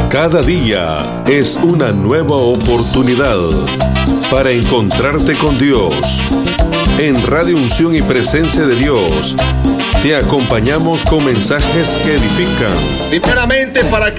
Cada día es una nueva oportunidad para encontrarte con Dios. En Radio Unción y Presencia de Dios, te acompañamos con mensajes que edifican. Primeramente, para que